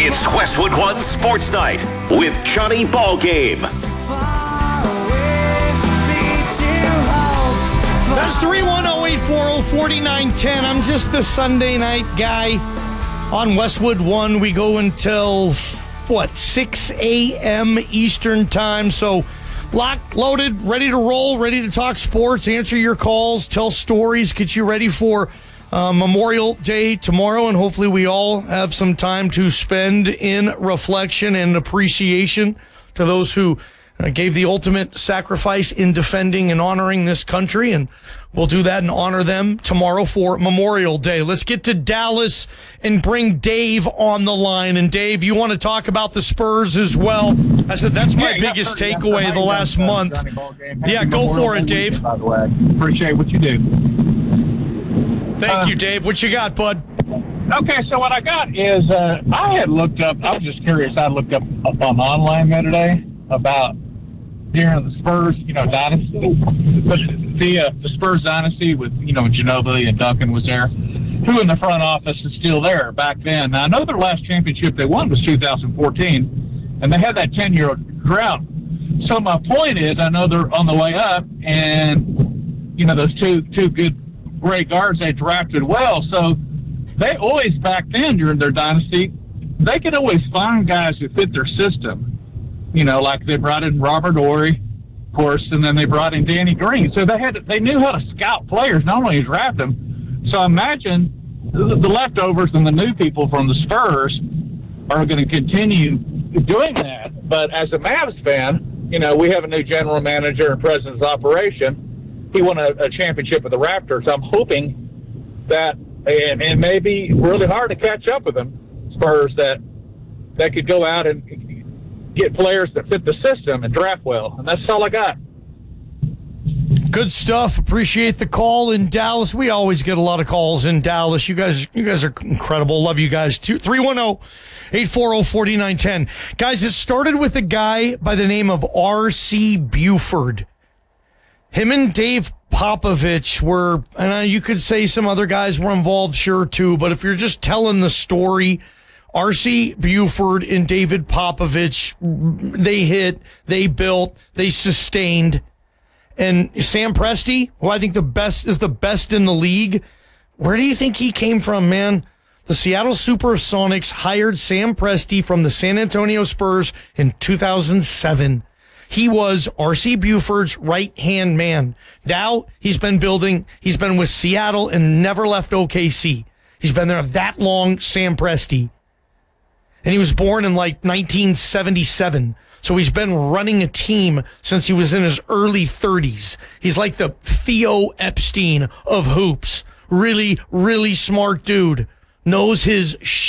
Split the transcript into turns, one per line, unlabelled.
It's Westwood One Sports Night with Johnny Ballgame.
That's 310-840-4910. I'm just the Sunday night guy on Westwood One. We go until, 6 a.m. Eastern time. So locked, loaded, ready to roll, ready to talk sports, answer your calls, tell stories, get you ready for Memorial Day tomorrow. And hopefully we all have some time to spend in reflection and appreciation to those who gave the ultimate sacrifice in defending and honoring this country, and we'll do that and honor them tomorrow for Memorial Day. Let's get to Dallas and bring Dave on the line. And Dave, you want to talk about the Spurs as well? I said that's my biggest takeaway the last month. Yeah, go for it, Dave.
By the way, appreciate what you do.
Thank you, Dave. What you got, bud?
Okay, so what I got is I had looked up. I was just curious. I looked up on online the other day about during the Spurs, dynasty, the Spurs dynasty with, Ginobili and Duncan was there. Who in the front office is still there back then? Now, I know their last championship they won was 2014, and they had that 10-year drought. So my point is, I know they're on the way up, and, those two good great guards they drafted well. So they always, back then during their dynasty, they could always find guys who fit their system. Like they brought in Robert Horry, of course, and then they brought in Danny Green. So they knew how to scout players, not only draft them. So imagine the leftovers and the new people from the Spurs are going to continue doing that. But as a Mavs fan, we have a new general manager and president of operation. He won a championship with the Raptors. I'm hoping that, and it may be really hard to catch up with them, Spurs, that could go out and get players that fit the system and draft well. And that's all I got.
Good stuff. Appreciate the call in Dallas. We always get a lot of calls in Dallas. You guys are incredible. Love you guys too. 310-840-4910. Guys, it started with a guy by the name of R.C. Buford. Him and Dave Popovich were, and you could say some other guys were involved, sure, too, but if you're just telling the story, R.C. Buford and David Popovich, they hit, they built, they sustained. And Sam Presti, who I think is the best in the league, where do you think he came from, man? The Seattle Supersonics hired Sam Presti from the San Antonio Spurs in 2007. He was R.C. Buford's right-hand man. Now he's been with Seattle and never left OKC. He's been there that long, Sam Presti. And he was born in 1977. So he's been running a team since he was in his early 30s. He's like the Theo Epstein of hoops. Really, really smart dude. Knows his